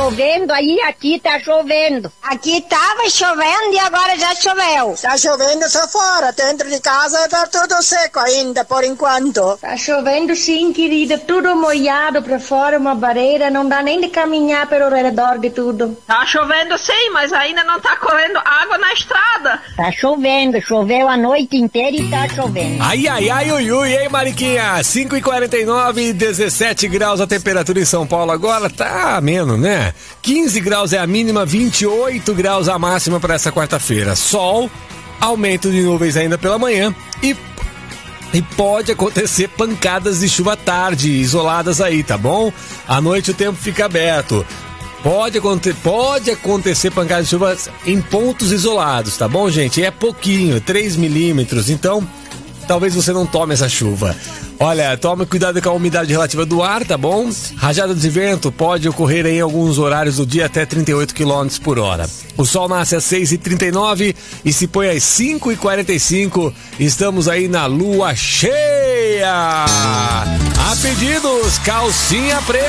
chovendo aí, aqui tá chovendo. Aqui tava chovendo e agora já choveu. Tá chovendo só fora, dentro de casa tá tudo seco ainda, por enquanto. Tá chovendo sim, querida, tudo molhado pra fora, uma barreira, não dá nem de caminhar pelo redor de tudo. Tá chovendo sim, mas ainda não tá correndo água na estrada. Tá chovendo, choveu a noite inteira e tá chovendo. Ai, ai, ai, ui, ui, hein, Mariquinha? 5h49, 17 graus a temperatura em São Paulo agora, tá ameno, né? 15 graus é a mínima, 28 graus a máxima para essa quarta-feira. Sol, aumento de nuvens ainda pela manhã e pode acontecer pancadas de chuva à tarde, isoladas aí, tá bom? À noite o tempo fica aberto. Pode acontecer pancadas de chuva em pontos isolados, tá bom, gente? É pouquinho, 3 milímetros, então talvez você não tome essa chuva. Olha, tome cuidado com a umidade relativa do ar, tá bom? Rajada de vento pode ocorrer em alguns horários do dia até 38 km por hora. O sol nasce às 6h39 e se põe às 5h45. Estamos aí na lua cheia. A pedidos, calcinha preta.